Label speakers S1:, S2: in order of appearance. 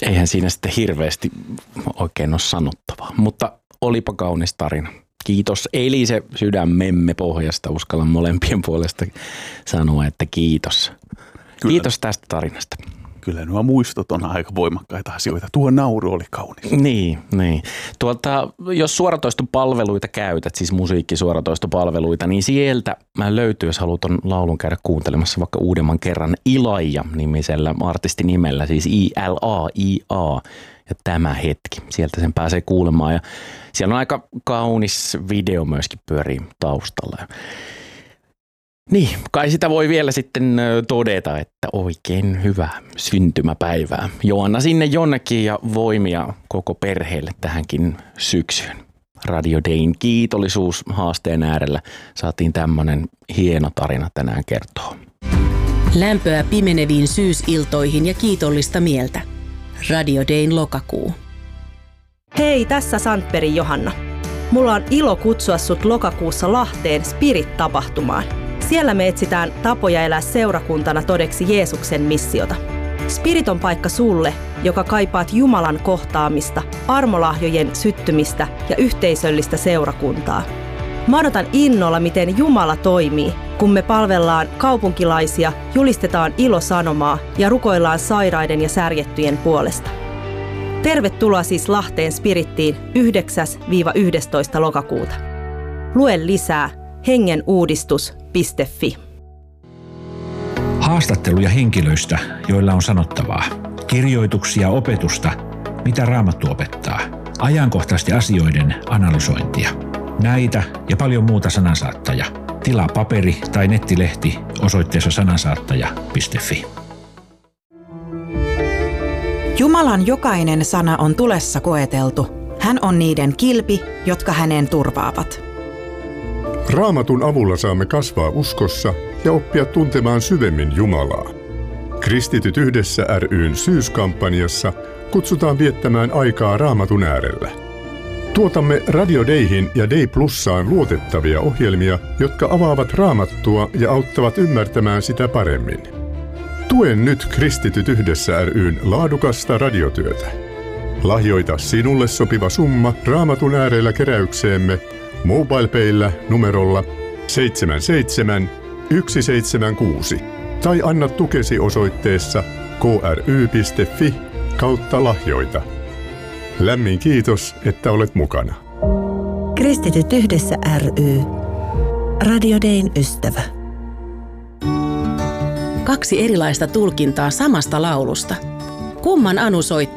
S1: Eihän siinä sitten hirveästi oikein ole sanottavaa, mutta olipa kaunis tarina. Kiitos Elise sydämemme pohjasta, uskallan molempien puolesta sanoa, että kiitos. Kyllä. Kiitos tästä tarinasta.
S2: Kyllä nuo muistot on aika voimakkaita asioita. Tuo nauru oli kaunis.
S1: Niin. Jos suoratoistopalveluita käytät, siis musiikkisuoratoistopalveluita, niin sieltä löytyy, jos haluat ton laulun käydä kuuntelemassa vaikka uudemman kerran, Ilaija-nimisellä artistinimellä, siis ILAIA ja Tämä hetki. Sieltä sen pääsee kuulemaan ja siellä on aika kaunis video myöskin pyörii taustalla. Niin, kai sitä voi vielä sitten todeta, että oikein hyvää syntymäpäivää. Joanna sinne jonnekin ja voimia koko perheelle tähänkin syksyyn. Radio Dayn kiitollisuushaasteen äärellä saatiin tämmöinen hieno tarina tänään kertoa.
S3: Lämpöä pimeneviin syysiltoihin ja kiitollista mieltä. Radio Dayn lokakuu.
S4: Hei, tässä Sandbergin Johanna. Mulla on ilo kutsua sut lokakuussa Lahteen Spirit-tapahtumaan. Siellä me etsitään tapoja elää seurakuntana todeksi Jeesuksen missiota. Spirit on paikka sulle, joka kaipaat Jumalan kohtaamista, armolahjojen syttymistä ja yhteisöllistä seurakuntaa. Mä odotan innolla, miten Jumala toimii, kun me palvellaan kaupunkilaisia, julistetaan ilosanomaa ja rukoillaan sairaiden ja särjettyjen puolesta. Tervetuloa siis Lahteen Spirittiin 9-11. lokakuuta. Lue lisää hengenuudistus.fi.
S5: Haastatteluja henkilöistä, joilla on sanottavaa. Kirjoituksia, opetusta, mitä Raamattu opettaa. Ajankohtaisten asioiden analysointia. Näitä ja paljon muuta Sanansaattaja. Tilaa paperi- tai nettilehti osoitteessa sanansaattaja.fi.
S6: Jumalan jokainen sana on tulessa koeteltu. Hän on niiden kilpi, jotka häneen turvaavat.
S7: Raamatun avulla saamme kasvaa uskossa ja oppia tuntemaan syvemmin Jumalaa. Kristityt yhdessä ry:n syyskampanjassa kutsutaan viettämään aikaa Raamatun äärellä. Tuotamme Radio Dayhin ja Day Plussaan luotettavia ohjelmia, jotka avaavat Raamattua ja auttavat ymmärtämään sitä paremmin. Tuen nyt Kristityt yhdessä ry:n laadukasta radiotyötä. Lahjoita sinulle sopiva summa Raamatun äärellä keräykseemme MobilePayllä numerolla 77176 tai anna tukesi osoitteessa kry.fi/lahjoita. Lämmin kiitos, että olet mukana.
S8: Kristityt yhdessä ry. Radio Dayn ystävä.
S3: 2 erilaista tulkintaa samasta laulusta. Kumman Anu soittaa?